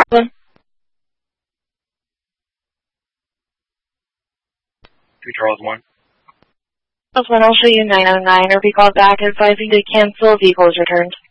One. Charles 1. Charles 1, I'll show you 909 or be called back advising to cancel vehicles returned.